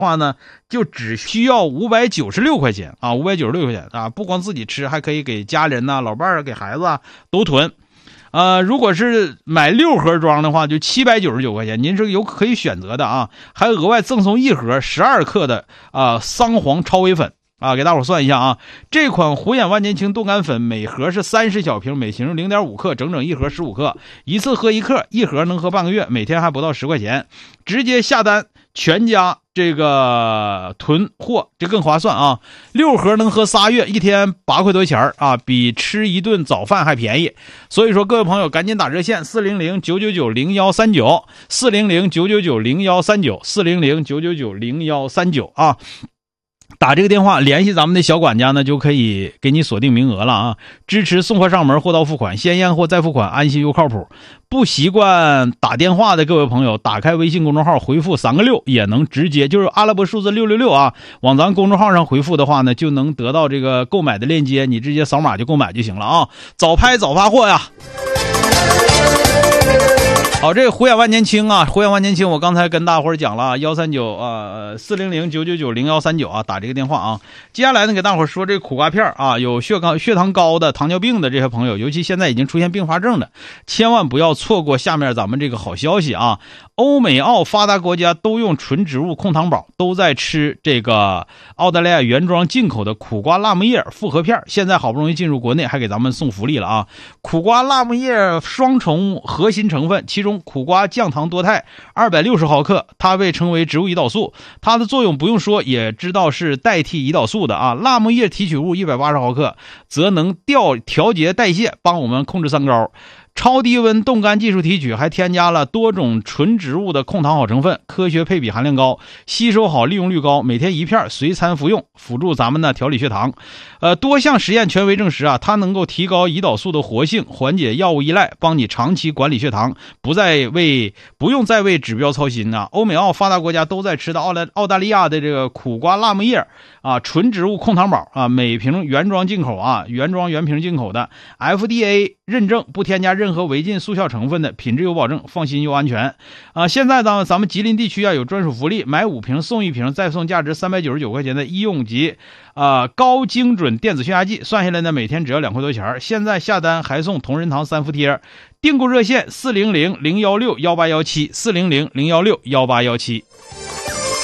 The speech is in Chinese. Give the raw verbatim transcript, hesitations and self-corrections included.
话呢，就只需要五百九十六块钱啊，五百九十六块钱啊，不光自己吃，还可以给家人呐、啊、老伴儿、给孩子啊都囤。呃，如果是买六盒装的话，就七百九十九块钱，您是有可以选择的啊，还额外赠送一盒十二克的啊、呃、桑黄超微粉啊，给大伙算一下啊，这款虎眼万年青冻干粉每盒是三十小瓶，每瓶 零点五克，整整一盒十五克，一次喝一克，一盒能喝半个月，每天还不到十块钱，直接下单全家这个囤货，这更划算啊！六盒能喝仨月，一天八块多钱啊，比吃一顿早饭还便宜。所以说，各位朋友赶紧打热线四零零九九九零一三九，四零零九九九零一三九，四零零九九九零一三九啊。打这个电话联系咱们的小管家呢，就可以给你锁定名额了啊！支持送货上门，货到付款，先验货再付款，安心又靠谱。不习惯打电话的各位朋友，打开微信公众号回复三个六，也能直接就是阿拉伯数字六六六啊，往咱公众号上回复的话呢，就能得到这个购买的链接，你直接扫码就购买就行了啊！早拍早发货呀！好，这个虎眼万年青啊，虎眼万年青，我刚才跟大伙儿讲了，幺三九啊，四零零九九九零幺三九啊，打这个电话啊。接下来呢，给大伙儿说这个苦瓜片啊，有血高血糖高的、糖尿病的这些朋友，尤其现在已经出现并发症的，千万不要错过下面咱们这个好消息啊！欧美澳发达国家都用纯植物控糖宝，都在吃这个澳大利亚原装进口的苦瓜辣木叶复合片，现在好不容易进入国内，还给咱们送福利了啊！苦瓜辣木叶双重核心成分，其中苦瓜降糖多肽二百六十毫克，它被称为植物胰岛素，它的作用不用说也知道是代替胰岛素的啊。辣木叶提取物一百八十毫克，则能调调节代谢，帮我们控制三高。超低温冻干技术提取，还添加了多种纯植物的控糖好成分，科学配比含量高，吸收好，利用率高，每天一片随餐服用，辅助咱们呢调理血糖。呃，多项实验权威证实啊，它能够提高胰岛素的活性，缓解药物依赖，帮你长期管理血糖，不再为不用再为指标操心啊。欧美澳发达国家都在吃的澳大澳大利亚的这个苦瓜辣木叶啊，纯植物控糖宝啊，每瓶原装进口啊，原装原瓶进口的 F D A 认证，不添加任何违禁速效成分的，品质有保证，放心又安全啊！现在呢，咱们吉林地区啊有专属福利，买五瓶送一瓶，再送价值三百九十九块钱的医用级啊高精准电子血压计，算下来呢每天只要两块多钱。现在下单还送同仁堂三伏贴，订购热线四零零零幺六幺八幺七，四零零零幺六幺八幺七。